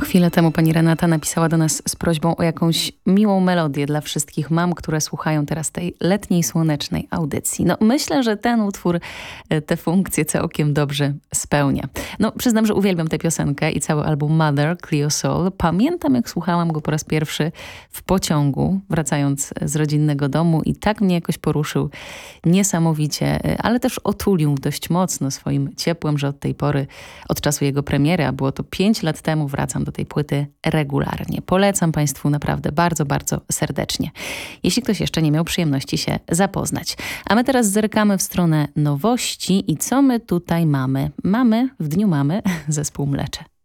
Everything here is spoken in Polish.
Chwilę temu pani Renata napisała do nas z prośbą o jakąś miłą melodię dla wszystkich mam, które słuchają teraz tej letniej, słonecznej audycji. No, myślę, że ten utwór tę funkcję całkiem dobrze spełnia. No, przyznam, że uwielbiam tę piosenkę i cały album Mother, Cleo Soul. Pamiętam, jak słuchałam go po raz pierwszy w pociągu, wracając z rodzinnego domu i tak mnie jakoś poruszył niesamowicie, ale też otulił dość mocno swoim ciepłem, że od tej pory, od czasu jego premiery, a było to 5 lat temu, wracam do tej płyty regularnie. Polecam Państwu naprawdę bardzo, bardzo serdecznie. Jeśli ktoś jeszcze nie miał przyjemności się zapoznać. A my teraz zerkamy w stronę nowości i co my tutaj mamy? W Dniu Mamy zespół Mlecze.